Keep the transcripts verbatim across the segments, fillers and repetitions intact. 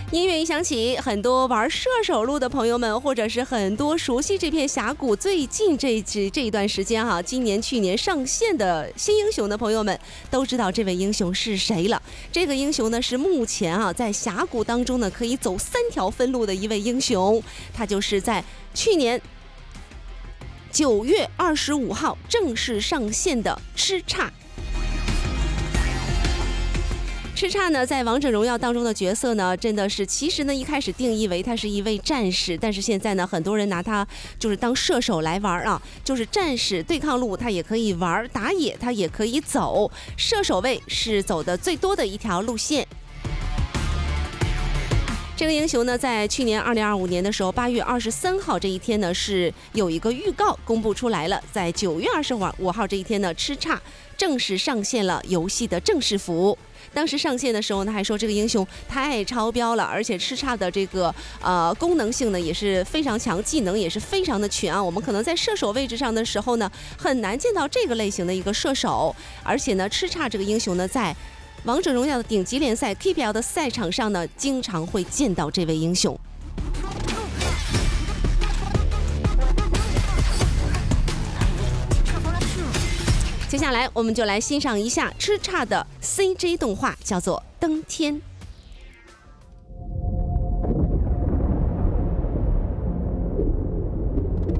音乐一响起，很多玩射手路的朋友们，或者是很多熟悉这片峡谷最近这这这一段时间哈、啊，今年去年上线的新英雄的朋友们都知道这位英雄是谁了。这个英雄呢是目前啊在峡谷当中呢可以走三条分路的一位英雄，他就是在去年九月二十五号正式上线的吃叉。吃叉呢，在王者荣耀当中的角色呢，真的是其实呢一开始定义为他是一位战士，但是现在呢，很多人拿他就是当射手来玩啊，就是战士对抗路他也可以玩，打野他也可以走，射手位是走的最多的一条路线。这个英雄呢，在去年二零二五年的时候，八月二十三号这一天呢，是有一个预告公布出来了。在九月二十五号这一天呢，吃叉正式上线了游戏的正式服。当时上线的时候呢，还说这个英雄太超标了，而且吃叉的这个呃功能性呢也是非常强，技能也是非常的全啊。我们可能在射手位置上的时候呢，很难见到这个类型的一个射手，而且呢，吃叉这个英雄呢，在王者荣耀的顶级联赛 K P L 的赛场上呢，经常会见到这位英雄。接下来我们就来欣赏一下吃叉的 C G 动画，叫做《登天》。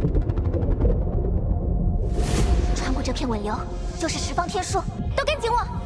穿过这片尾流，就是十方天书，都跟紧我！